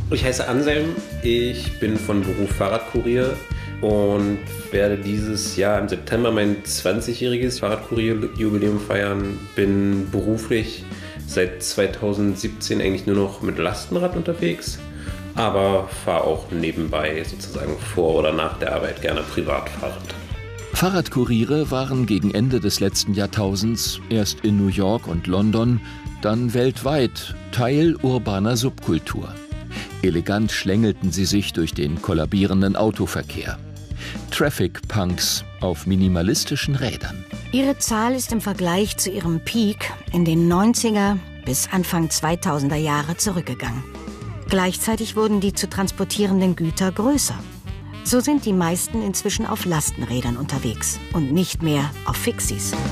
Ich heiße Anselm, ich bin von Beruf Fahrradkurier und werde dieses Jahr im September mein 20-jähriges Fahrradkurier-Jubiläum feiern. Bin beruflich seit 2017 eigentlich nur noch mit Lastenrad unterwegs, aber fahre auch nebenbei sozusagen vor oder nach der Arbeit gerne Privatfahrrad. Fahrradkuriere waren gegen Ende des letzten Jahrtausends erst in New York und London, dann weltweit Teil urbaner Subkultur. Elegant schlängelten sie sich durch den kollabierenden Autoverkehr. Traffic-Punks auf minimalistischen Rädern. Ihre Zahl ist im Vergleich zu ihrem Peak in den 90er bis Anfang 2000er Jahre zurückgegangen. Gleichzeitig wurden die zu transportierenden Güter größer. So sind die meisten inzwischen auf Lastenrädern unterwegs und nicht mehr auf Fixies.